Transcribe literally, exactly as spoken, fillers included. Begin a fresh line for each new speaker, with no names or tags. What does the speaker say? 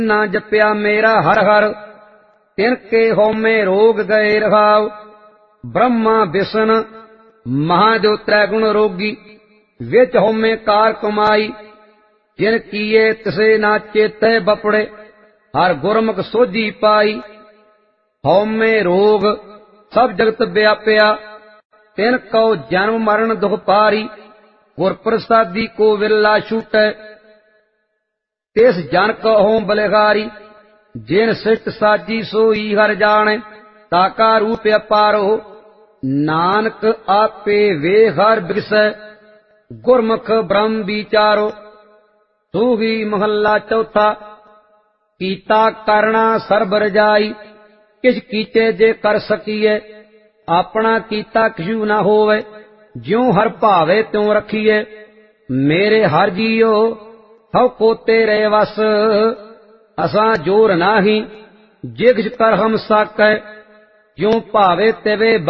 ना जप्या मेरा हर हर, तिनके होमे रोग गए रहाव। ब्रह्मा विष्णु महादेव त्रैगुण रोगी, विच होमे कार कमाई। जिन किए तिसे ना चेते बपड़े, हर गुरमुख सोझी पाई। होमे रोग सब जगत व्याप्या, तिन को जन्म मरण दुख पारी। गुर प्रसादी को विरला छूटै, तिस जन कहो बलिहारी। जिन सिष्ट साजी सोई हर जाने, ताका रूप अपारो। नानक आपे वे हर बिरसै, गुरमुख ब्रह्म विचारो। सूही महला चौथा, कीता करना सर्ब रजाई। किछ कीचे जे कर सकीए, अपना कीता किछु न होवे। ज्यों हर भावे त्यों रखिए, मेरे हर जीओ हव को तेरे वस। असां जोर नाही, जे किछ कर हम साकै, ज्यों भावे तिवे